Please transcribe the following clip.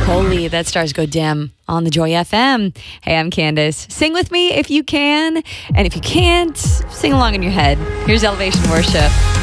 Holy, that stars go dim on the Joy FM. Hey, I'm Candace. Sing with me if you can. And if you can't, sing along in your head. Here's Elevation Worship.